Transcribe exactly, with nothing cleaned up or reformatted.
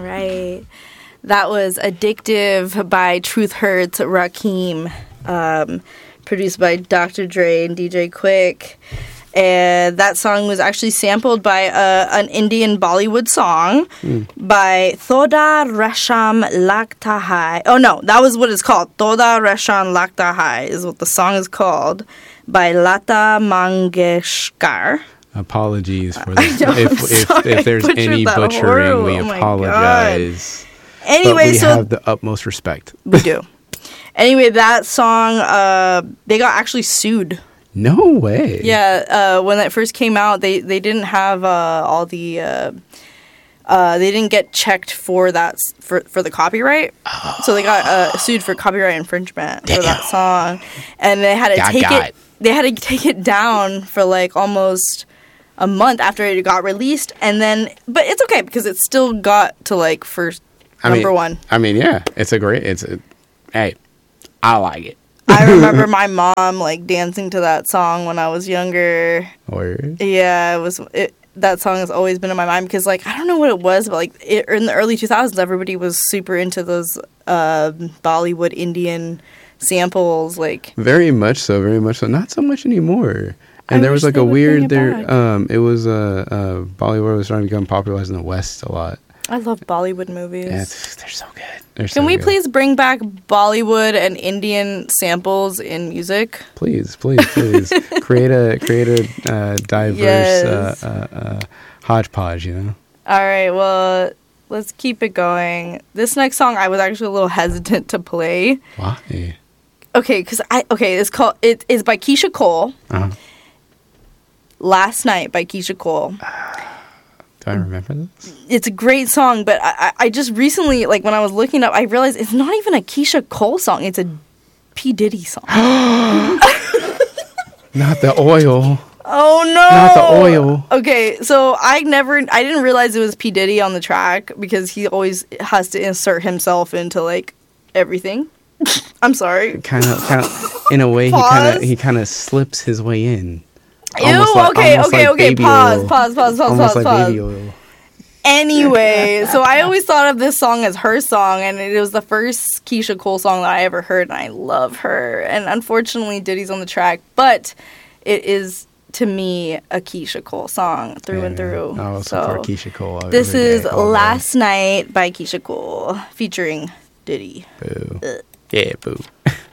right. That was Addictive by Truth Hurts, Rakim, um, produced by Doctor Dre and D J Quick. And that song was actually sampled by uh, an Indian Bollywood song mm. by Thoda Resham Lagta Hai. Oh, no, that was what it's called. Thoda Resham Lagta Hai is what the song is called, by Lata Mangeshkar. Apologies for this. If, if, if there's any butchering, horrible. we oh apologize. Anyway, but we so have the utmost respect. We do. Anyway, that song, uh, they got actually sued. No way. Yeah, uh, when that first came out, they, they didn't have uh, all the... Uh, uh, they didn't get checked for that for for the copyright, oh. so they got uh, sued for copyright infringement Damn. for that song, and they had to got, take got. it. They had to take it down for like almost a month after it got released, and then but it's okay because it still got to like first I number mean, one. I mean, yeah, it's a great. It's a, hey, I like it. I remember my mom like dancing to that song when I was younger. Word. Yeah, it was. It, that song has always been in my mind because, like, I don't know what it was, but like it, in the early two thousands, everybody was super into those uh, Bollywood Indian samples. Like very much so, very much so. Not so much anymore. And I there was like a weird there. Back. Um, it was uh, uh, Bollywood was starting to become popularized in the West a lot. I love Bollywood movies. Yeah, it's, they're so good. They're Can so we good. please bring back Bollywood and Indian samples in music? Please, please, please create a create a uh, diverse yes. uh, uh, uh, hodgepodge. You know. All right. Well, let's keep it going. This next song, I was actually a little hesitant to play. Why? Okay, because I okay, it's called it is by Keisha Cole. Uh-huh. Last Night by Keisha Cole. Do I remember this? It's a great song, but I, I just recently, like when I was looking up, I realized it's not even a Keisha Cole song. It's a P. Diddy song. Not the oil. Oh, no. Not the oil. Okay, so I never, I didn't realize it was P. Diddy on the track because he always has to insert himself into, like, everything. I'm sorry. Kind of, kind of, in a way, Pause. he kind of, he kind of slips his way in. Ew, like, okay, okay, like okay, pause, oil. pause, pause, pause, almost pause, like pause. Baby oil. Anyway, so I always thought of this song as her song, and it was the first Keisha Cole song that I ever heard, and I love her. And unfortunately, Diddy's on the track, but it is, to me, a Keisha Cole song through yeah, and through. I was so, for Keisha Cole. This is Last Night by Keisha Cole, featuring Diddy. Boo. Ugh. Yeah, boo.